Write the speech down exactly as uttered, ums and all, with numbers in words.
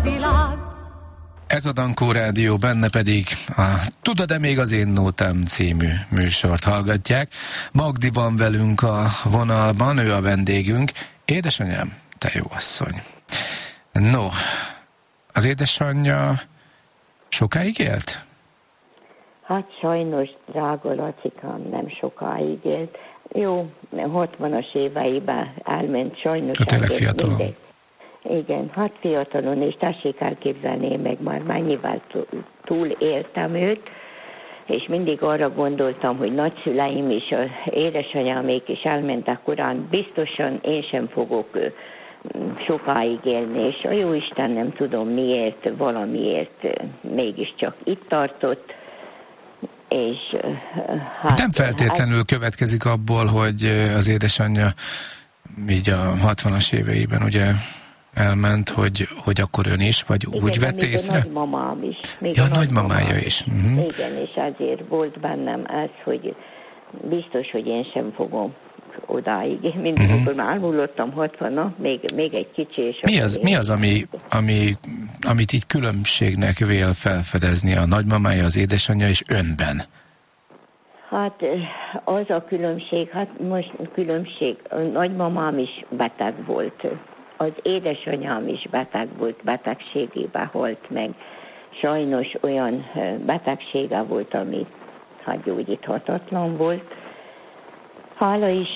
világ. Ez a Dankó Rádió, benne pedig a Tudod-e még az én nótám című műsort hallgatják. Magdi van velünk a vonalban, ő a vendégünk. Édesanyám, te jó asszony. No, az édesanyja sokáig élt? Hát sajnos, drága Lacikám, nem sokáig élt. Jó, hatvanas éveiben elment sajnos. A tényleg fiatalon. Mindegy. Igen, hát fiatalon, és tessék elképzelni, meg már mennyivel túl éltem őt, és mindig arra gondoltam, hogy nagyszüleim és az édesanyámék is elmentek korán, biztosan én sem fogok sokáig élni, és a jóisten nem tudom miért, valamiért mégiscsak itt tartott, és hát... Nem feltétlenül hát, következik abból, hogy az édesanyja így a hatvanas éveiben ugye elment, hogy, hogy akkor ön is, vagy igen, úgy vett észre? Igen, a nagymamám is. Még ja, a nagymamája is. Uh-huh. Igen, és azért volt bennem ez, hogy biztos, hogy én sem fogom odáig. Én mindig, uh-huh. amikor már elmúlottam hatvan, még, még egy kicsi. És mi az, mi az ami, ami, amit így különbségnek vél felfedezni a nagymamája, az édesanyja és önben? Hát az a különbség, hát most különbség, a nagymamám is beteg volt. Az édesanyám is beteg volt, betegségében halt meg. Sajnos olyan betegsége volt, ami hát gyógyíthatatlan volt. Hála is